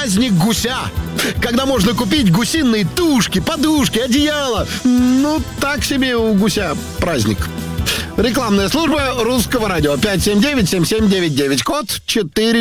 праздник гуся, когда можно купить гусиные тушки, подушки, одеяло. Ну, так себе у гуся праздник. Рекламная служба Русского радио. 579-7799, код 4.